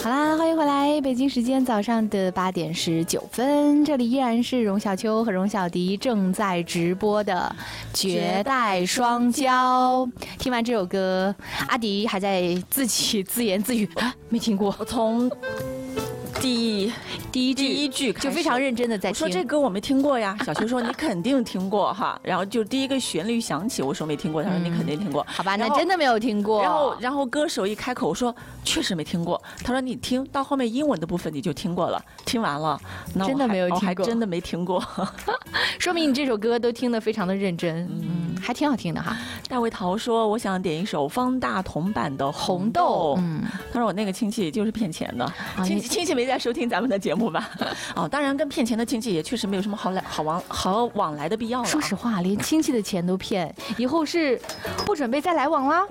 好啦，欢迎回来，北京时间早上的8:19，这里依然是荣小秋和荣小迪正在直播的绝代双骄。听完这首歌，阿迪还在自己自言自语，没听过。 我从第一句开始就非常认真的在听。 我说这歌我没听过呀，小秋说你肯定听过哈，然后就第一个旋律响起，我说没听过，他说你肯定听过， 好吧，那真的没有听过。 然后歌手一开口，我说确实没听过，他说你听到后面英文的部分你就听过了，听完了，那真的没有听过， 我还真的没听过， 说明你这首歌都听得非常的认真，还挺好听的哈。 大卫陶说我想点一首方大同版的《红豆》，他说我那个亲戚就是骗钱的，亲戚没在收听咱们的节目吧？哦，当然跟骗钱的亲戚也确实没有什么好往来的必要了。 说实话，连亲戚的钱都骗，以后是不准备再来往啦。